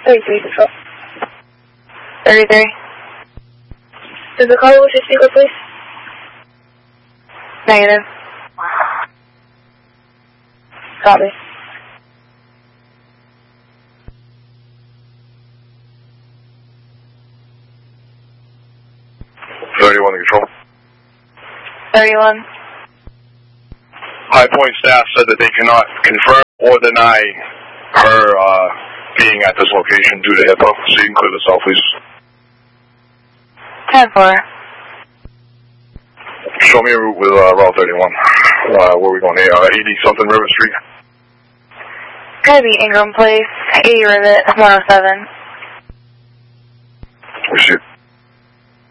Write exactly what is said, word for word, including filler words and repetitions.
thirty-three control. thirty-three. Does the caller wish to speak with, please? Negative. Copy. thirty-one to control. thirty-one. High Point staff said that they cannot confirm or deny her uh, being at this location due to HIPAA, so you can clear this off, please. ten four. Show me a route with uh, Route thirty-one. Uh, where are we going here? Uh, eighty something River Street. Gotta be Ingram Place, eighty Rivet, one oh seven. We should.